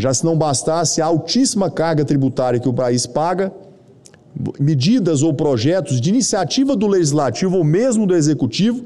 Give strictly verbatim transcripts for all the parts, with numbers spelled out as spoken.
Já se não bastasse a altíssima carga tributária que o país paga, medidas ou projetos de iniciativa do Legislativo ou mesmo do Executivo,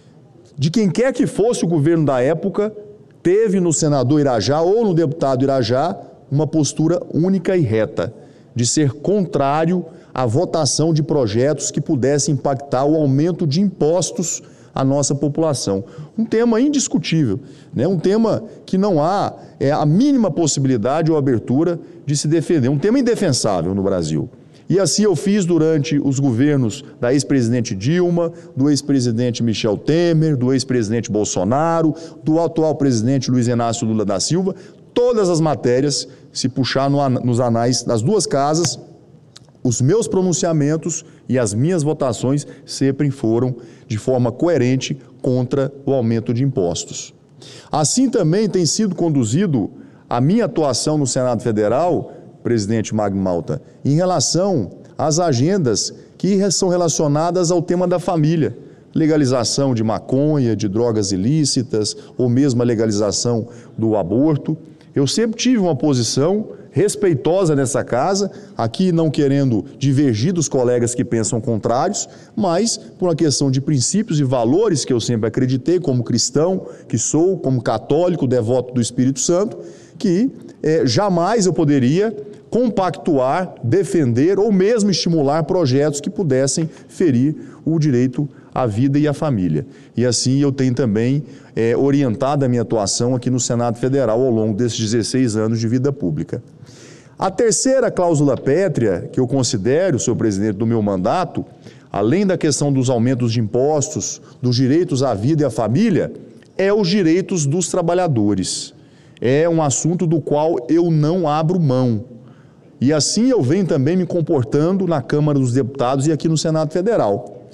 de quem quer que fosse o governo da época, teve no senador Irajá ou no deputado Irajá uma postura única e reta, de ser contrário à votação de projetos que pudessem impactar o aumento de impostos à nossa população. Um tema indiscutível, né? Um tema que não há é, a mínima possibilidade ou abertura de se defender, um tema indefensável no Brasil. E assim eu fiz durante os governos da ex-presidente Dilma, do ex-presidente Michel Temer, do ex-presidente Bolsonaro, do atual presidente Luiz Inácio Lula da Silva. Todas as matérias, se puxar no, nos anais das duas casas, os meus pronunciamentos e as minhas votações sempre foram de forma coerente contra o aumento de impostos. Assim também tem sido conduzido a minha atuação no Senado Federal, presidente Magno Malta, em relação às agendas que são relacionadas ao tema da família, legalização de maconha, de drogas ilícitas, ou mesmo a legalização do aborto. Eu sempre tive uma posição respeitosa nessa casa, aqui não querendo divergir dos colegas que pensam contrários, mas por uma questão de princípios e valores que eu sempre acreditei, como cristão que sou, como católico, devoto do Espírito Santo, que eh, jamais eu poderia compactuar, defender ou mesmo estimular projetos que pudessem ferir o direito à vida e à família. E assim eu tenho também é, orientado a minha atuação aqui no Senado Federal ao longo desses dezesseis anos de vida pública. A terceira cláusula pétrea que eu considero, senhor presidente, do meu mandato, além da questão dos aumentos de impostos, dos direitos à vida e à família, é os direitos dos trabalhadores. É um assunto do qual eu não abro mão. E assim eu venho também me comportando na Câmara dos Deputados e aqui no Senado Federal.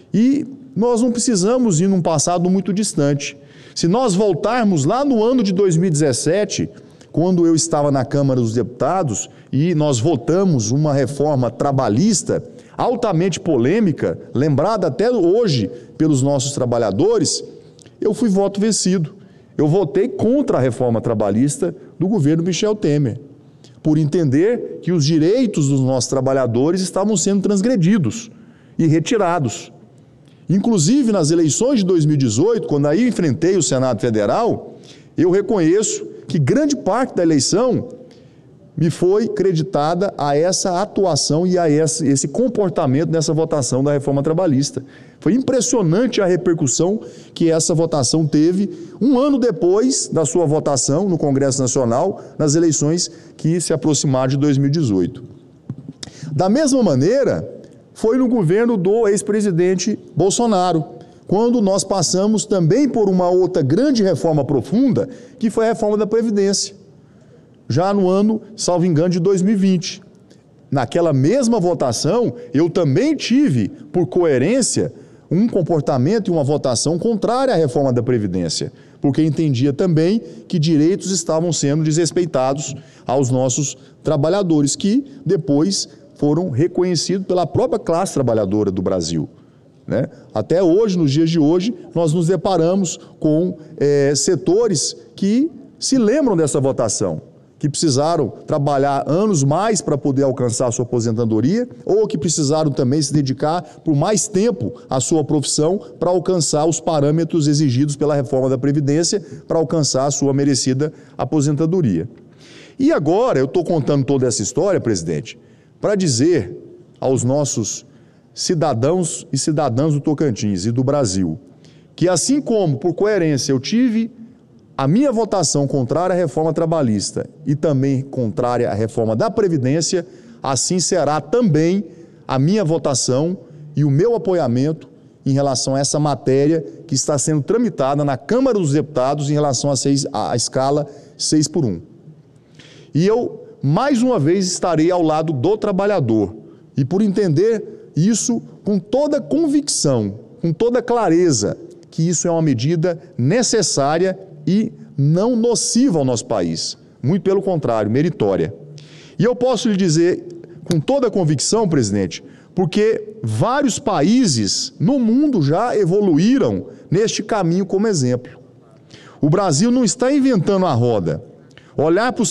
E nós não precisamos ir num passado muito distante. Se nós voltarmos lá no ano de dois mil e dezessete, quando eu estava na Câmara dos Deputados e nós votamos uma reforma trabalhista altamente polêmica, lembrada até hoje pelos nossos trabalhadores, eu fui voto vencido. Eu votei contra a reforma trabalhista do governo Michel Temer, por entender que os direitos dos nossos trabalhadores estavam sendo transgredidos e retirados. Inclusive, nas eleições de dois mil e dezoito, quando aí eu enfrentei o Senado Federal, eu reconheço que grande parte da eleição me foi creditada a essa atuação e a esse, esse comportamento nessa votação da reforma trabalhista. Foi impressionante a repercussão que essa votação teve um ano depois da sua votação no Congresso Nacional, nas eleições que se aproximaram de dois mil e dezoito. Da mesma maneira, foi no governo do ex-presidente Bolsonaro, quando nós passamos também por uma outra grande reforma profunda, que foi a reforma da Previdência, já no ano, salvo engano, de dois mil e vinte. Naquela mesma votação, eu também tive, por coerência, um comportamento e uma votação contrária à reforma da Previdência, porque entendia também que direitos estavam sendo desrespeitados aos nossos trabalhadores, que depois foram reconhecidos pela própria classe trabalhadora do Brasil. Né? Até hoje, nos dias de hoje, nós nos deparamos com é, setores que se lembram dessa votação, que precisaram trabalhar anos mais para poder alcançar a sua aposentadoria, ou que precisaram também se dedicar por mais tempo à sua profissão para alcançar os parâmetros exigidos pela reforma da Previdência, para alcançar a sua merecida aposentadoria. E agora, eu estou contando toda essa história, presidente, para dizer aos nossos cidadãos e cidadãs do Tocantins e do Brasil, que assim como, por coerência, eu tive a minha votação contrária à reforma trabalhista e também contrária à reforma da Previdência, assim será também a minha votação e o meu apoiamento em relação a essa matéria que está sendo tramitada na Câmara dos Deputados em relação à, seis, à escala seis por um. E eu, mais uma vez, estarei ao lado do trabalhador e por entender isso com toda convicção, com toda clareza, que isso é uma medida necessária e não nociva ao nosso país, muito pelo contrário, meritória. E eu posso lhe dizer com toda a convicção, presidente, porque vários países no mundo já evoluíram neste caminho como exemplo. O Brasil não está inventando a roda. Olhar para o